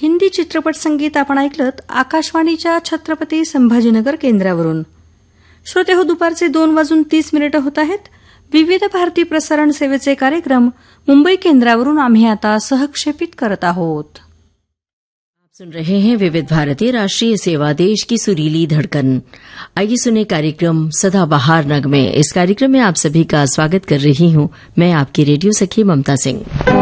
हिंदी चित्रपट संगीत आपण ऐकलत आकाशवाणीच्या छत्रपती संभाजीनगर केंद्रावरून. श्रोते हो, दुपारचे 2:30 होत आहेत. विविध भारती प्रसारण सेवेचे कार्यक्रम मुंबई केंद्रावरून आम्ही आता सहक्षेपित करत आहोत. आप सुन रहे हैं विविध भारती राष्ट्रीय सेवा, देश की सुरीली धड़कन. आइए सुने कार्यक्रम सदाबहार नगमे. इस कार्यक्रम में आप सभी का स्वागत कर रही हूं मैं, आपकी रेडियो सखी ममता सिंह.